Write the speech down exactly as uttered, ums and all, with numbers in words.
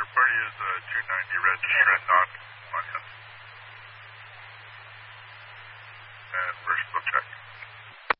party is uh, two ninety register and knock.